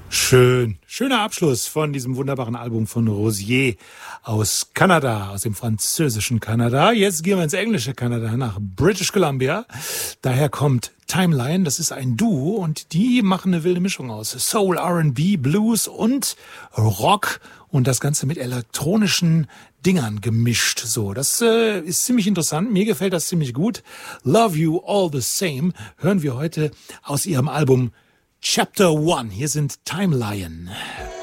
Schöner Abschluss von diesem wunderbaren Album von Rosier aus Kanada, aus dem französischen Kanada. Jetzt gehen wir ins englische Kanada, nach British Columbia. Daher kommt Timeline, das ist ein Duo und die machen eine wilde Mischung aus Soul, R&B, Blues und Rock und das Ganze mit elektronischen Dingern gemischt. So, das ist ziemlich interessant. Mir gefällt das ziemlich gut. Love You All the Same hören wir heute aus ihrem Album Chapter 1. Hier sind Timeline.